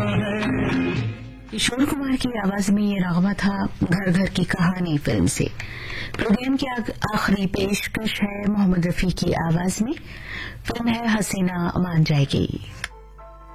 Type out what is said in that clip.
किशोर कुमार की आवाज में ये नगमा था घर घर की कहानी फिल्म से। प्रोग्राम की आखिरी पेशकश है मोहम्मद रफी की आवाज में। फिल्म है हसीना मान जाएगी।